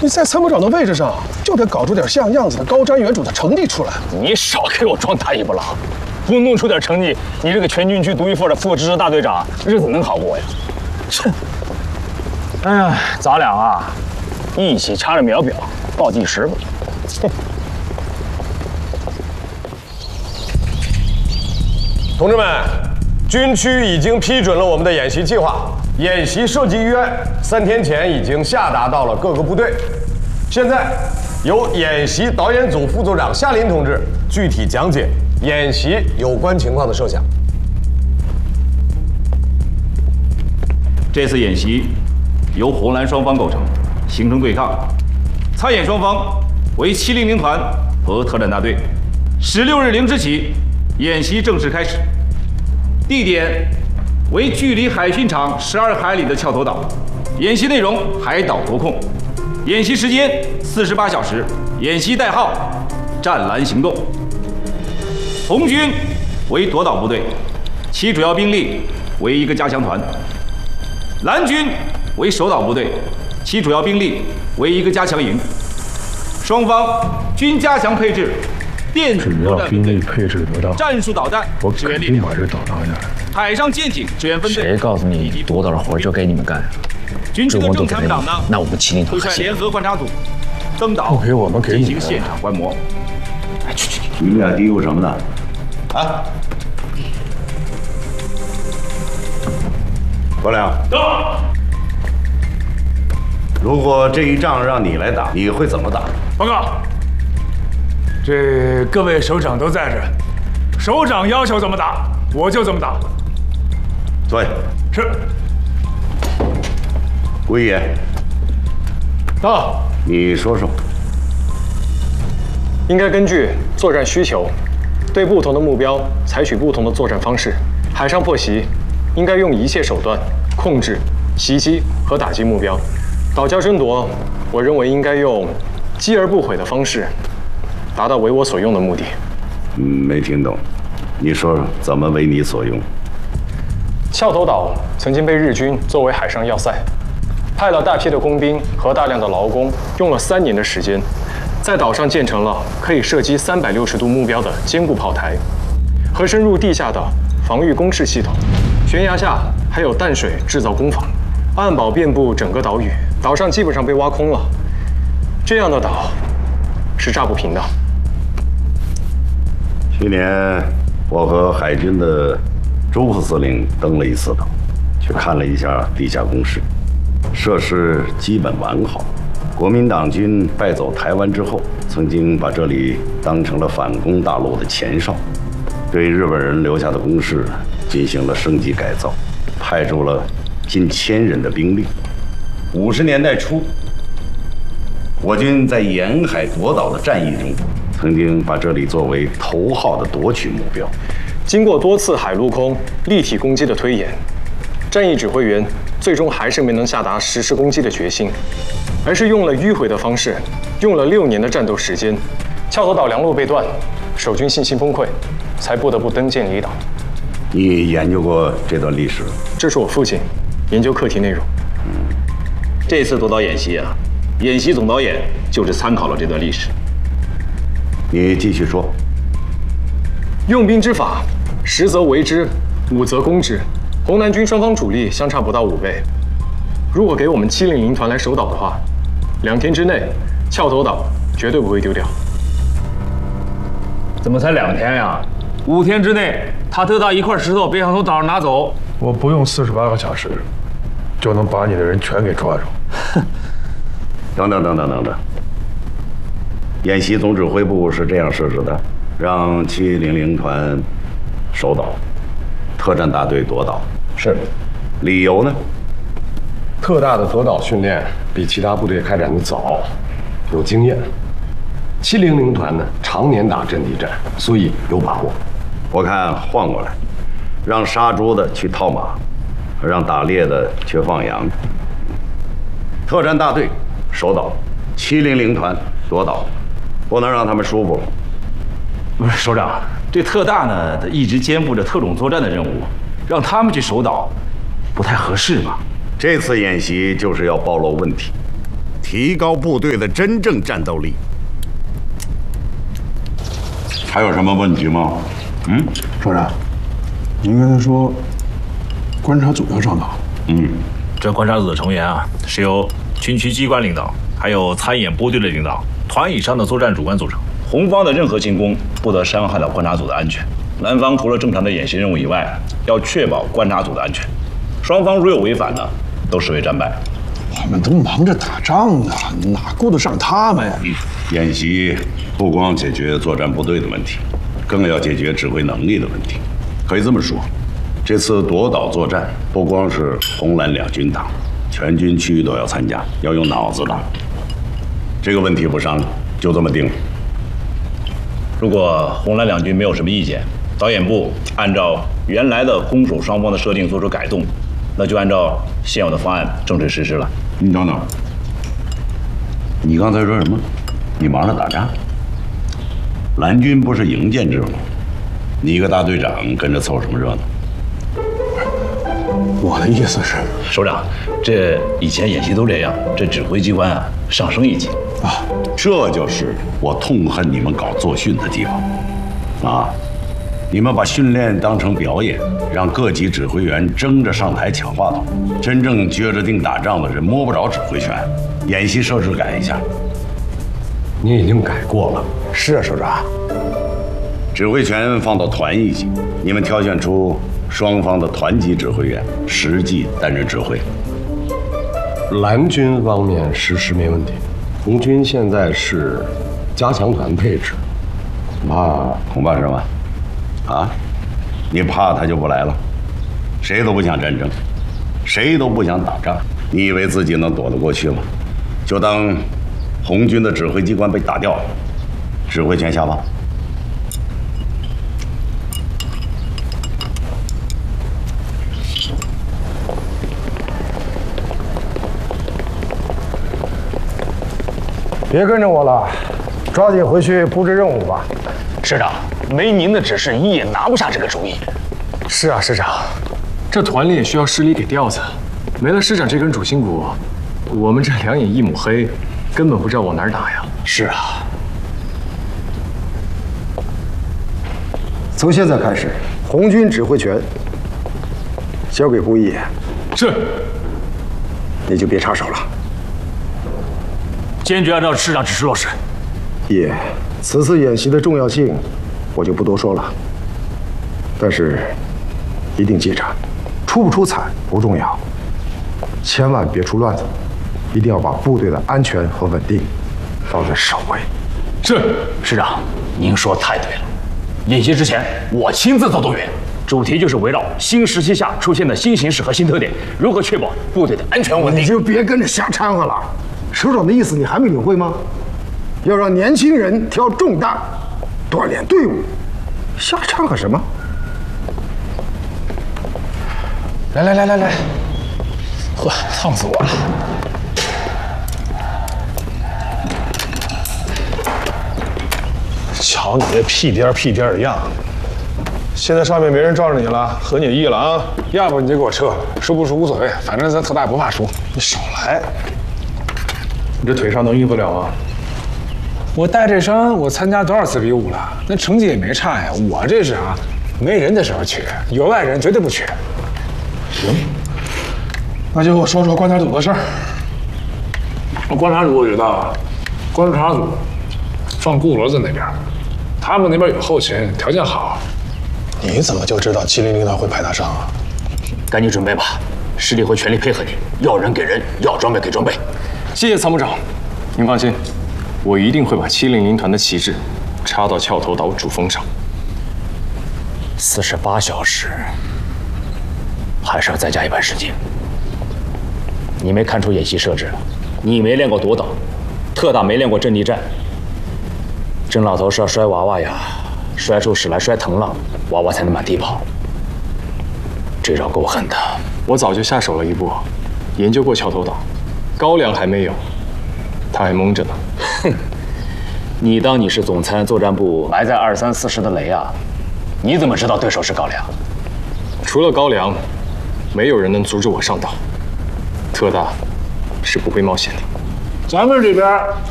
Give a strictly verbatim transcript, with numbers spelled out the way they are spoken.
你在参谋长的位置上，就得搞出点像样子的高瞻远瞩的成绩出来。 你少给我装大尾巴狼，不弄出点成绩，你这个全军区独一份的副支师大队长，日子能好过呀？切！哎呀，咱俩啊，一起掐着秒表报计时吧。哼。 同志们，军区已经批准了我们的演习计划。 演习设计预案三天前已经下达到了各个部队，现在由演习导演组副组长夏林同志具体讲解演习有关情况的设想。 这次演习由红蓝双方构成，形成对抗，参演双方为七零零团和特战大队。十六日零时起，演习正式开始，地点 为距离海训场十二海里的翘头岛，演习内容海岛夺控，演习时间四十八小时，演习代号“湛蓝行动”。红军为夺岛部队，其主要兵力为一个加强团；蓝军为守岛部队，其主要兵力为一个加强营。双方均加强配置电子只要兵力配置得当， 战术导弹我肯定把这岛拿下来。 海上舰艇支援分队， 谁告诉你夺岛的活就给你们干？ 军区的正参谋长呢？ 那我们麒麟团会率联合观察组登岛， 不给我们给你进行现场观摩。 哎，去去去！ 你们俩嘀咕什么呢？啊！国良， 到。 如果这一仗让你来打，你会怎么打？ 报告，这各位首长都在这，首长要求怎么打，我就怎么打。 坐下。 是。 顾一言， 到。 你说说。 应该根据作战需求，对不同的目标采取不同的作战方式。海上破袭，应该用一切手段控制、袭击和打击目标。岛礁争夺，我认为应该用击而不毁的方式，达到为我所用的目的。 嗯，没听懂，你说说怎么为你所用？ 翘头岛曾经被日军作为海上要塞，派了大批的工兵和大量的劳工，用了三年的时间，在岛上建成了可以射击三百六十度目标的坚固炮台，和深入地下的防御工事系统。悬崖下还有淡水制造工坊，岸堡遍布整个岛屿，岛上基本上被挖空了。这样的岛是炸不平的。 去年我和海军的朱副司令登了一次岛，去看了一下地下工事，设施基本完好。国民党军败走台湾之后，曾经把这里当成了反攻大陆的前哨，对日本人留下的工事进行了升级改造，派出了近千人的兵力。五十年代初，我军在沿海夺岛的战役中，曾经把这里作为头号的夺取目标。 经过多次海陆空立体攻击的推演，战役指挥员最终还是没能下达实施攻击的决心，而是用了迂回的方式，用了六年的战斗时间，翘头岛粮路被断，守军信心崩溃，才不得不登舰离岛。 你研究过这段历史？ 这是我父亲研究课题内容。 嗯，这次夺岛演习啊，演习总导演就是参考了这段历史。 你继续说。 用兵之法，十则为之，五则攻之。红南军双方主力相差不到五倍。如果给我们七零零团来守岛的话，两天之内，翘头岛绝对不会丢掉。 怎么才两天呀？五天之内，他特大一块石头别想从岛上拿走。 我不用四十八个小时，就能把你的人全给抓住。 哼！等等等等等等。演习总指挥部是这样设置的：让七零零团守岛，特战大队夺岛。 是。 理由呢？ 特大的夺岛训练比其他部队开展的早，有经验。七零零团呢，常年打阵地战，所以有把握。 我看换过来，让杀猪的去套马，让打猎的去放羊。特战大队守岛，七零零团夺岛，不能让他们舒服了。 不是首长，这特大呢，他一直肩负着特种作战的任务，让他们去守岛，不太合适吧？ 这次演习就是要暴露问题， 提高部队的真正战斗力。还有什么问题吗？嗯， 首长，您刚才说观察组要上岛。 嗯， 这观察组的成员啊，是由军区机关领导，还有参演部队的领导、团以上的作战主官组成。红方的任何进攻不得伤害到观察组的安全。南方除了正常的演习任务以外，要确保观察组的安全。双方如有违反呢，都视为战败。 我们都忙着打仗呢，哪顾得上他们呀？ 演习不光解决作战部队的问题，更要解决指挥能力的问题。可以这么说，这次夺岛作战不光是红蓝两军打，全军区都要参加，要用脑子打。这个问题不商量，就这么定了。 如果红蓝两军没有什么意见，导演部按照原来的攻守双方的设定做出改动，那就按照现有的方案正式实施了。 你等等，你刚才说什么？你忙着打仗？蓝军不是营建制吗？你一个大队长跟着凑什么热闹？ 我的意思是， 首长，这以前演习都这样，这指挥机关啊上升一级啊，这就是我痛恨你们搞作训的地方啊！你们把训练当成表演，让各级指挥员争着上台抢话筒，真正撅着腚打仗的人摸不着指挥权。演习设置改一下。 你已经改过了。 是啊，首长。 指挥权放到团一级，你们挑选出双方的团级指挥员，实际担任指挥。 蓝军方面实施没问题，红军现在是加强团配置， 恐怕恐怕什么？啊？你怕他就不来了？谁都不想战争，谁都不想打仗。你以为自己能躲得过去吗？就当红军的指挥机关被打掉了，指挥权下放。 别跟着我了，抓紧回去布置任务吧。 师长，没您的指示，一也拿不下这个主意。 是啊，师长，这团里也需要师里给调子，没了师长这根主心骨，我们这两眼一抹黑，根本不知道往哪儿打呀。 是啊， 从现在开始，红军指挥权交给顾义。 是， 你就别插手了。 坚决按照师长指示落实。 叶，此次演习的重要性，我就不多说了。但是，一定记着，出不出彩不重要，千万别出乱子，一定要把部队的安全和稳定放在首位。 是， 师长，您说太对了。演习之前，我亲自做动员，主题就是围绕新时期下出现的新形势和新特点，如何确保部队的安全稳定。 你就别跟着瞎掺和了。首长的意思你还没领会吗？要让年轻人挑重担，锻炼队伍，瞎掺和什么？ 来来来来来，呵，烫死我了！ 瞧你这屁颠儿屁颠儿的样，现在上面没人罩着你了，合你意了啊？要不你就给我撤，输不输无所谓，反正咱特大不怕输。你少来！你这腿上能应付了吗？ 我带这伤，我参加多少次比武了？那成绩也没差呀。我这是啊，没人的时候缺，有外人绝对不缺。 行，那就给我说说观察组的事儿。 观察组我知道啊，观察组放顾骡子那边，他们那边有后勤，条件好。 你怎么就知道七零零团会派他上啊？ 赶紧准备吧，师弟会全力配合你，要人给人，要装备给装备。 谢谢参谋长，您放心，我一定会把七零零团的旗帜插到翘头岛主峰上。 四十八小时，还是要再加一半时间。你没看出演习设置？你没练过夺岛，特大没练过阵地战。甄老头是要摔娃娃呀，摔出屎来摔疼了，娃娃才能满地跑。这招够狠的。 我早就下手了一步，研究过翘头岛。高粱还没有，他还蒙着呢。 哼，你当你是总参作战部埋在二三四师的雷啊？你怎么知道对手是高粱？ 除了高粱，没有人能阻止我上岛。特大是不会冒险的。 咱们这边